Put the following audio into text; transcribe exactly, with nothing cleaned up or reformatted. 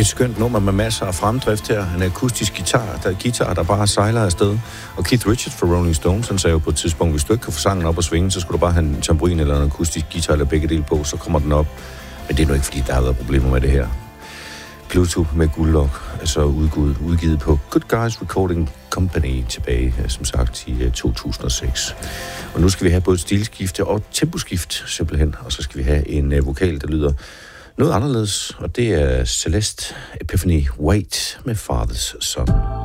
Et skønt nummer med masser af fremdrift her. En akustisk guitar, der, guitar, der bare sejler afsted. Og Keith Richards fra Rolling Stones, han sagde jo på et tidspunkt, hvis du ikke kan få sangen op og svinge, så skulle du bare have en tamburin eller en akustisk guitar eller begge dele på, så kommer den op. Men det er nu ikke, fordi der har været problemer med det her. Pluto med Guldlok, altså udgivet, udgivet på Good Guys Recording Company tilbage, som sagt, i to tusind og seks. Og nu skal vi have både stilskifte og temposkift, simpelthen. Og så skal vi have en uh, vokal, der lyder noget anderledes, og det er Celeste Epiphany Wait med Father's Son.